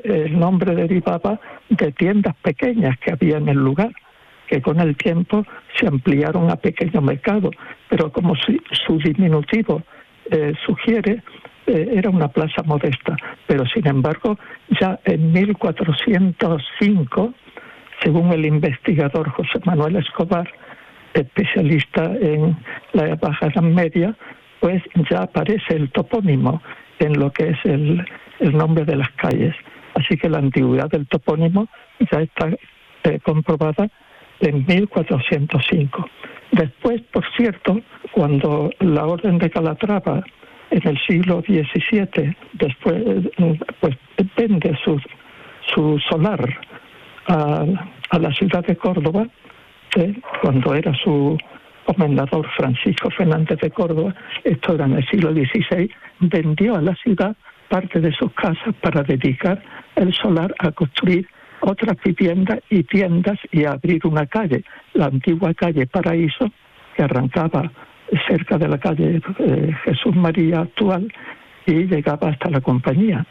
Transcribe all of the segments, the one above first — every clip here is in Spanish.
el nombre derivaba de tiendas pequeñas que había en el lugar, que con el tiempo se ampliaron a pequeño mercado, pero como su diminutivo sugiere, era una plaza modesta. Pero sin embargo, ya en 1405, según el investigador José Manuel Escobar, especialista en la Baja Edad Media, pues ya aparece el topónimo en lo que es el nombre de las calles. Así que la antigüedad del topónimo ya está comprobada en 1405. Después, por cierto, cuando la Orden de Calatrava en el siglo XVII, después, pues vende su solar a la ciudad de Córdoba, cuando era su comendador Francisco Fernández de Córdoba, esto era en el siglo XVI, vendió a la ciudad parte de sus casas para dedicar el solar a construir otras viviendas y tiendas y a abrir una calle, la antigua calle Paraíso, que arrancaba cerca de la calle Jesús María actual y llegaba hasta la Compañía.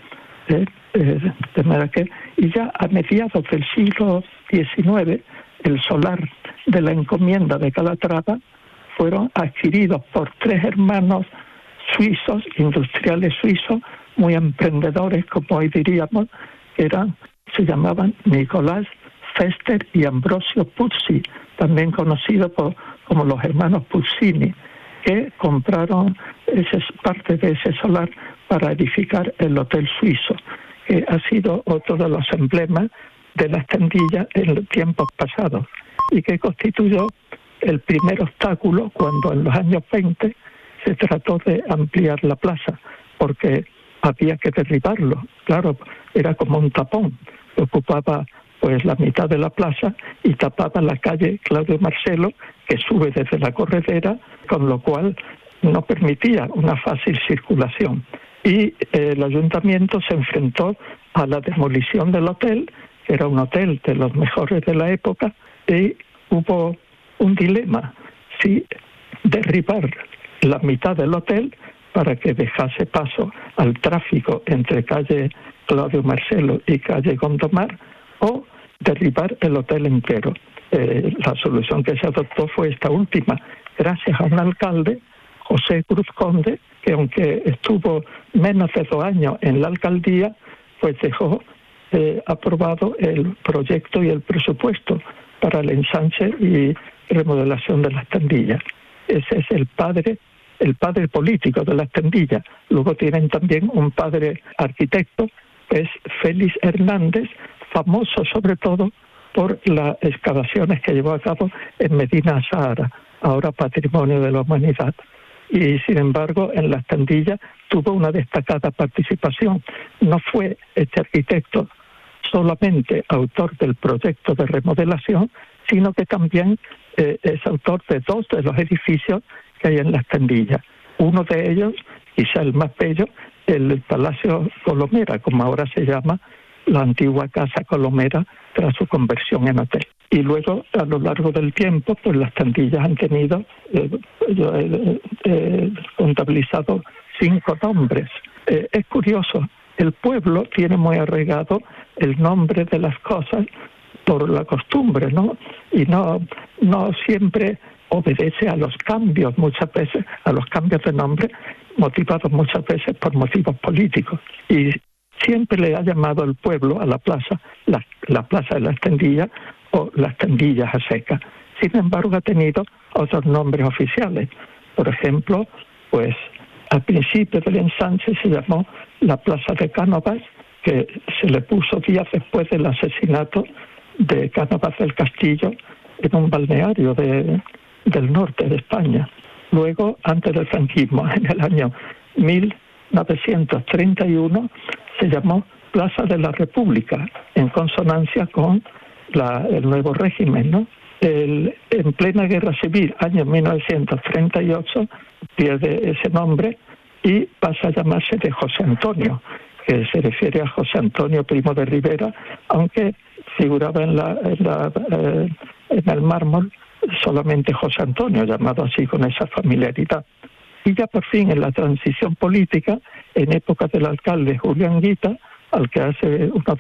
De manera que, y ya a mediados del siglo XIX, el solar de la encomienda de Calatrava fueron adquiridos por 3 hermanos suizos, industriales suizos, muy emprendedores, como hoy diríamos, que se llamaban Nicolás Fester y Ambrosio Puzzi, también conocidos como los hermanos Puzzini, que compraron parte de ese solar para edificar el Hotel Suizo, que ha sido otro de los emblemas de las Tendillas en tiempos pasados y que constituyó el primer obstáculo cuando en los años 20 se trató de ampliar la plaza, porque había que derribarlo. Claro, era como un tapón que ocupaba pues la mitad de la plaza y tapaba la calle Claudio Marcelo, que sube desde la Corredera, con lo cual no permitía una fácil circulación. Y el ayuntamiento se enfrentó a la demolición del hotel, que era un hotel de los mejores de la época, y hubo un dilema, si derribar la mitad del hotel para que dejase paso al tráfico entre calle Claudio Marcelo y calle Gondomar, o derribar el hotel entero. La solución que se adoptó fue esta última, gracias a un alcalde, José Cruz Conde, que aunque estuvo menos de 2 años en la alcaldía, pues dejó aprobado el proyecto y el presupuesto para el ensanche y remodelación de las Tendillas. Ese es el padre político de las Tendillas. Luego tienen también un padre arquitecto, que es Félix Hernández, famoso sobre todo por las excavaciones que llevó a cabo en Medina Sahara, ahora patrimonio de la humanidad. Y sin embargo, en las Tendillas tuvo una destacada participación. No fue este arquitecto solamente autor del proyecto de remodelación, sino que también es autor de 2 de los edificios que hay en las Tendillas. Uno de ellos, quizá el más bello, el Palacio Colomera, como ahora se llama, la antigua Casa Colomera, tras su conversión en hotel. Y luego, a lo largo del tiempo, pues las Tendillas han tenido, yo he contabilizado 5 nombres. Es curioso, el pueblo tiene muy arraigado el nombre de las cosas por la costumbre, ¿no? Y no siempre obedece a los cambios, muchas veces, a los cambios de nombre, motivados muchas veces por motivos políticos. Y siempre le ha llamado el pueblo a la plaza, la Plaza de las Tendillas o las Tendillas a secas. Sin embargo, ha tenido otros nombres oficiales. Por ejemplo, pues al principio del ensanche se llamó la Plaza de Cánovas, que se le puso días después del asesinato de Cánovas del Castillo en un balneario del norte de España. Luego, antes del franquismo, en el año 1931, se llamó Plaza de la República, en consonancia con el nuevo régimen, ¿no? En plena guerra civil, año 1938, pierde ese nombre y pasa a llamarse de José Antonio, que se refiere a José Antonio Primo de Rivera, aunque figuraba en el mármol solamente José Antonio, llamado así con esa familiaridad. Y ya por fin en la transición política, en época del alcalde Julián Guita, al que hace unos